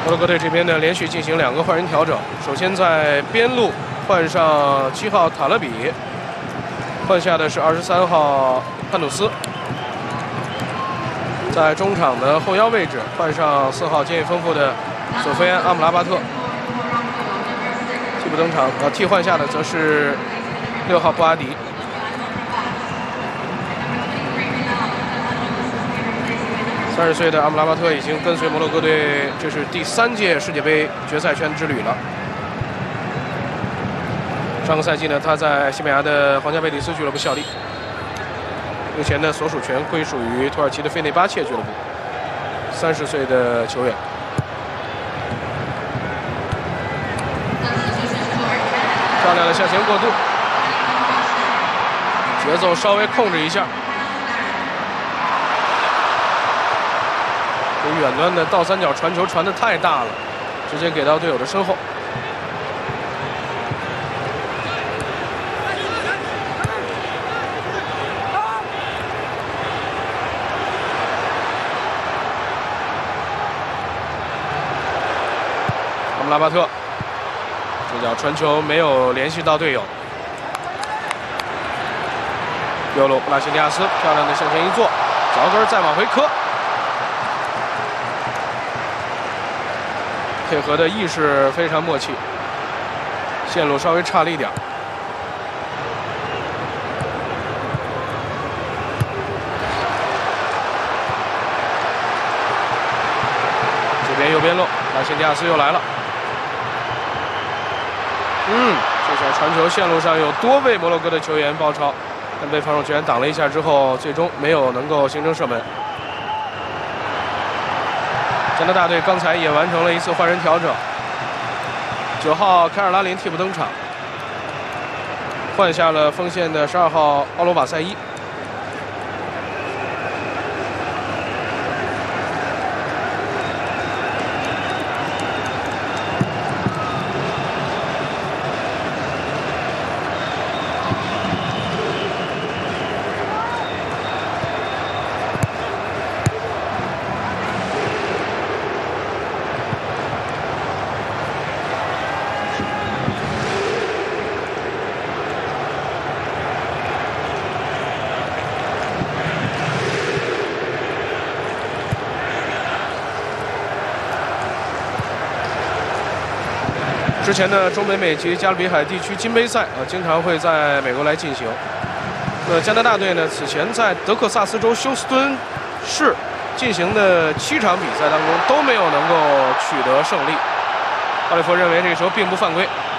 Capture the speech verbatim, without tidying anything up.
摩洛哥队这边呢，连续进行两个换人调整。首先在边路换上七号塔勒比，换下的是二十三号潘努斯。在中场的后腰位置换上四号经验丰富的索菲安·阿姆拉巴特。替补登场，呃，替换下的则是六号布阿迪。 三十岁的阿姆拉巴特已经跟随摩洛哥队，这是第三届世界杯决赛圈之旅了。上个赛季呢，他在西班牙的皇家贝蒂斯俱乐部效力，目前呢所属权归属于土耳其的费内巴切俱乐部。三十岁的球员，漂亮的向前过渡，节奏稍微控制一下。 远端的倒三角传球传得太大了，直接给到队友的身后。阿姆拉巴特这脚传球没有联系到队友。右路布拉辛迪亚斯漂亮的向前一坐，脚跟再往回磕。 配合的意识非常默契，线路稍微差了一点。这边右边路，拉辛迪亚斯又来了。嗯，这脚传球线路上有多位摩洛哥的球员包抄，但被防守球员挡了一下之后，最终没有能够形成射门。 加拿大队刚才也完成了一次换人调整，九号凯尔拉林替补登场，换下了锋线的十二号奥罗瓦塞伊。之前呢，中北美及加勒比海地区金杯赛啊，经常会在美国来进行。那加拿大队呢，此前在德克萨斯州休斯敦市进行的七场比赛当中都没有能够取得胜利。奥利弗认为这个球并不犯规。